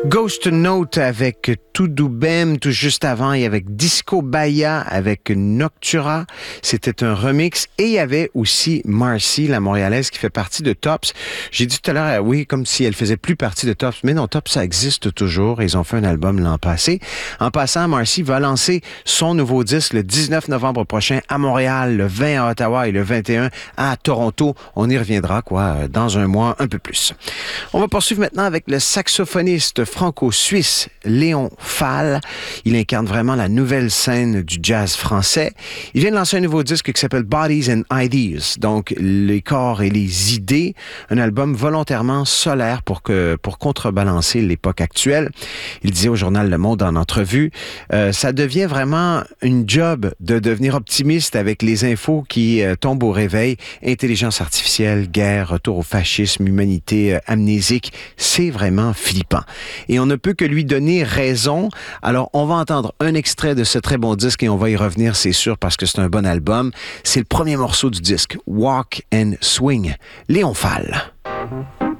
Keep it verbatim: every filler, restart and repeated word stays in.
Ghost Note avec Tudo Bem, tout juste avant, et avec Disco Bahia avec Noctura. C'était un remix. Et il y avait aussi Marcy, la Montréalaise, qui fait partie de Tops. J'ai dit tout à l'heure, oui, comme si elle faisait plus partie de Tops. Mais non, Tops, ça existe toujours. Ils ont fait un album l'an passé. En passant, Marcy va lancer son nouveau disque le dix-neuf novembre prochain à Montréal, le vingt à Ottawa et le vingt et un à Toronto. On y reviendra, quoi, dans un mois, un peu plus. On va poursuivre maintenant avec le saxophoniste franco-suisse Léon Fall. Il incarne vraiment la nouvelle scène du jazz français. Il vient de lancer un nouveau disque qui s'appelle Bodies and Ideas, donc les corps et les idées, un album volontairement solaire pour que pour contrebalancer l'époque actuelle. Il disait au journal Le Monde en entrevue, euh, ça devient vraiment une job de devenir optimiste avec les infos qui euh, tombent au réveil, intelligence artificielle, guerre, retour au fascisme, humanité euh, amnésique, c'est vraiment flippant. Et on ne peut que lui donner raison. Alors, on va entendre un extrait de ce très bon disque et on va y revenir, c'est sûr, parce que c'est un bon album. C'est le premier morceau du disque, Walk and Swing, Léon Fall.